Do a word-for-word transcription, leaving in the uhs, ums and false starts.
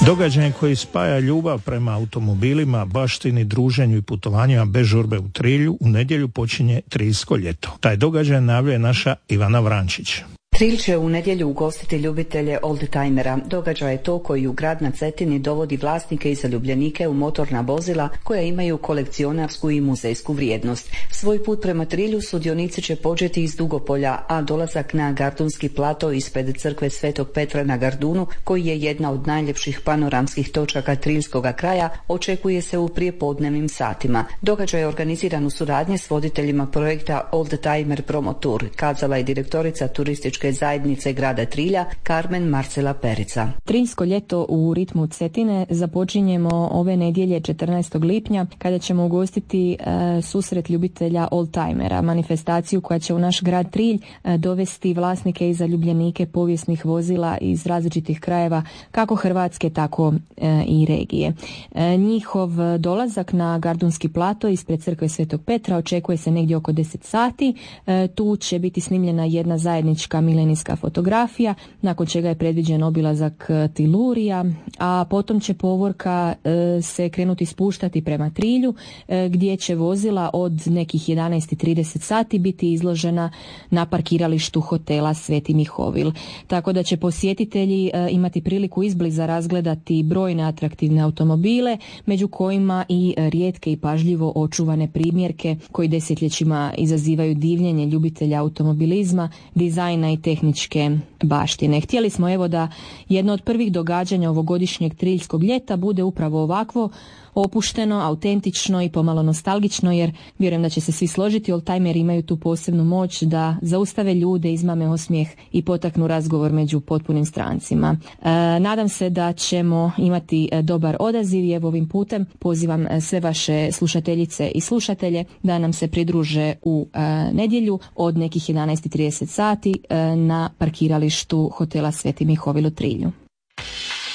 Događaj koji spaja ljubav prema automobilima, baštini, druženju i putovanjima bez žurbe u Trilju u nedjelju počinje Triljsko ljeto. Taj događaj najavljuje naša Ivana Vrančić. Trilj će u nedjelju ugostiti ljubitelje oldtimera. Događaj je to koji u grad na Cetini dovodi vlasnike i zaljubljenike u motorna vozila koja imaju kolekcionarsku i muzejsku vrijednost. Svoj put prema Trilju sudionici će početi iz Dugopolja, a dolazak na Gardunski plato ispred crkve Svetog Petra na Gardunu, koji je jedna od najljepših panoramskih točaka triljskoga kraja, očekuje se u prijepodnevnim satima. Događaj je organiziran u suradnji s voditeljima projekta Oldtimer Promo Tour, kazala je direktorica turističke zajednice grada Trilja Carmen Marcela Perica. Triljsko ljeto u ritmu Cetine započinjemo ove nedjelje četrnaestog lipnja kada ćemo ugostiti e, susret ljubitelja oldtimera, manifestaciju koja će u naš grad Trilj e, dovesti vlasnike i zaljubljenike povijesnih vozila iz različitih krajeva kako Hrvatske tako e, i regije. E, njihov dolazak na Gardunski plato ispred crkve Svetog Petra očekuje se negdje oko deset sati. E, tu će biti snimljena jedna zajednička milenijska fotografija, nakon čega je predviđen obilazak Tilurija, a potom će povorka e, se krenuti spuštati prema Trilju, e, gdje će vozila od nekih jedanaest i trideset sati biti izložena na parkiralištu hotela Sveti Mihovil. Tako da će posjetitelji e, imati priliku izbliza razgledati brojne atraktivne automobile, među kojima i rijetke i pažljivo očuvane primjerke koji desetljećima izazivaju divljenje ljubitelja automobilizma, dizajna i tehničke baštine. Htjeli smo evo da jedno od prvih događanja ovogodišnjeg triljskog ljeta bude upravo ovakvo, opušteno, autentično i pomalo nostalgično, jer vjerujem da će se svi složiti, oldtimeri imaju tu posebnu moć da zaustave ljude, izmame osmijeh i potaknu razgovor među potpunim strancima. E, nadam se da ćemo imati dobar odaziv i evo ovim putem pozivam sve vaše slušateljice i slušatelje da nam se pridruže u e, nedjelju od nekih jedanaest i trideset sati e, na parkiralištu hotela Sveti Mihovil u Trilju.